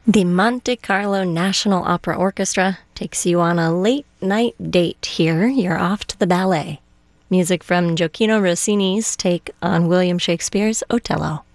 The Monte Carlo National Opera Orchestra takes you on a late night date here. You're off to the ballet. Music from Gioacchino Rossini's take on William Shakespeare's Otello.